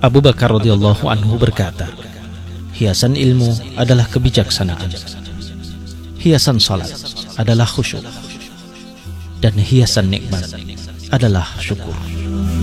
Abu Bakar radhiyallahu anhu berkata, hiasan ilmu adalah kebijaksanaan, hiasan salat adalah khusyuk, dan hiasan nikmat adalah syukur.